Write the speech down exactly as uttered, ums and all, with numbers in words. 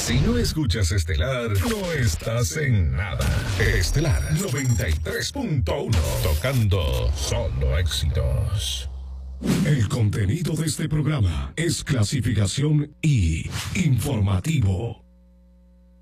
Si no escuchas Estelar, no estás en nada. Estelar noventa y tres punto uno, tocando solo éxitos. El contenido de este programa es clasificación I, informativo.